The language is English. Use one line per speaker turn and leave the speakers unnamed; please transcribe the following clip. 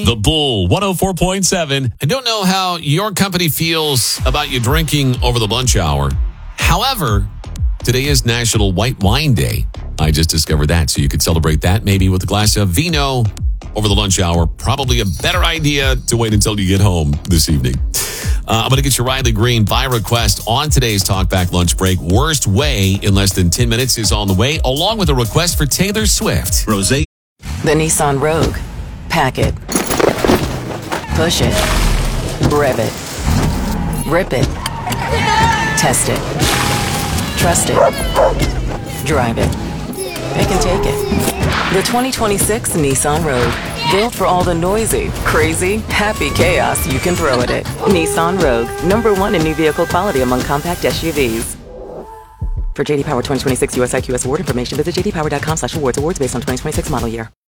The Bull, 104.7. I don't know how your company feels about you drinking over the lunch hour. However, today is National White Wine Day. I just discovered that, so you could celebrate that maybe with a glass of vino over the lunch hour. Probably a better idea to wait until you get home this evening. I'm going to get you Riley Green by request on today's Talkback Lunch Break. Worst Way in less than 10 minutes is on the way, along with a request for Taylor Swift.
Rosé.
The Nissan Rogue. Pack it. Push it. Rev it. Rip it. Test it. Trust it. Drive it. Pick and take it. The 2026 Nissan Rogue. Built for all the noisy, crazy, happy chaos you can throw at it. Nissan Rogue. #1 in new vehicle quality among compact SUVs. For JD Power 2026 US IQS award information, visit jdpower.com/awards. Awards based on 2026 model year.